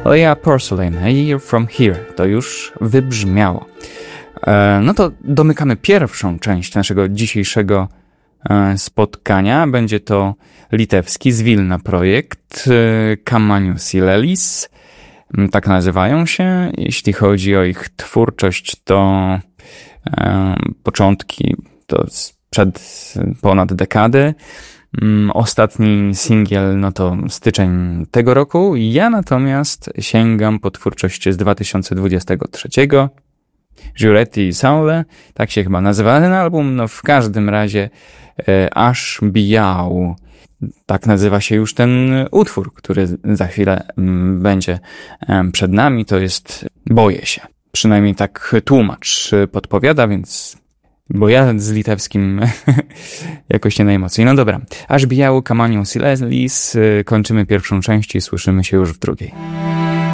Leah Porcelain, A Year From Here, to już wybrzmiało. No to domykamy pierwszą część naszego dzisiejszego spotkania. Będzie to litewski z Wilna projekt Kamanius Ilelis. Tak nazywają się. Jeśli chodzi o ich twórczość, to początki to sprzed ponad dekady. Ostatni singiel no to styczeń tego roku. Ja natomiast sięgam po twórczość z 2023. Juretti Saule, tak się chyba nazywa ten album. No w każdym razie Aż Bijał. Tak nazywa się już ten utwór, który za chwilę będzie przed nami. To jest Boję się. Przynajmniej tak tłumacz podpowiada, więc bo ja z litewskim jakoś nie najmocniej. No dobra. Aż Bijał, Kamanius Ilelis. Kończymy pierwszą część i słyszymy się już w drugiej.